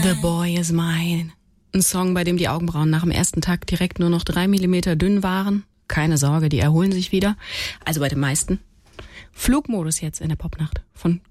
The Boy is Mine. Ein Song, bei dem die Augenbrauen nach dem ersten Takt direkt nur noch 3 Millimeter dünn waren. Keine Sorge, die erholen sich wieder. Also bei den meisten. Flugmodus jetzt in der Popnacht von